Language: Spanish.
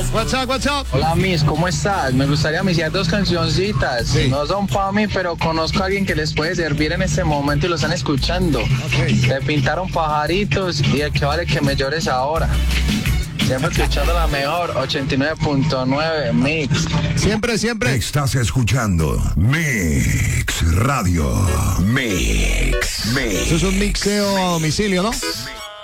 What's up, what's up? Hola, Miss, ¿cómo estás? Me gustaría iniciar dos cancioncitas. Sí. No son para mí, pero conozco a alguien que les puede servir en este momento y lo están escuchando. Te pintaron pajaritos y el que vale que me llores ahora. Siempre escuchando la mejor 89.9 Mix. Siempre, siempre. Estás escuchando Mix Radio. Mix. Eso es un mixeo a domicilio, ¿no?